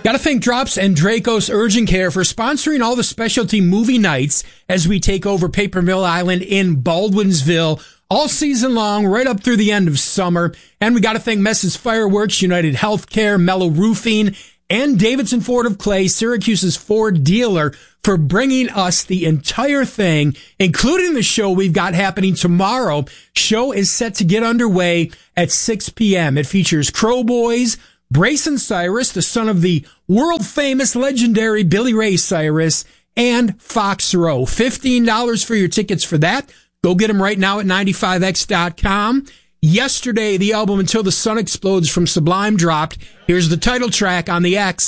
Gotta thank Drops and Dracos Urgent Care for sponsoring all the specialty movie nights as we take over Paper Mill Island in Baldwinsville all season long, right up through the end of summer. And we gotta thank Mess's Fireworks, United Healthcare, Mellow Roofing, and Davidson Ford of Clay, Syracuse's Ford dealer, for bringing us the entire thing, including the show we've got happening tomorrow. Show is set to get underway at 6 p.m. It features Crow Boys, Brayson Cyrus, the son of the world-famous legendary Billy Ray Cyrus, and Fox Row. $15 for your tickets for that. Go get them right now at 95x.com. Yesterday, the album Until the Sun Explodes from Sublime dropped. Here's the title track on the X.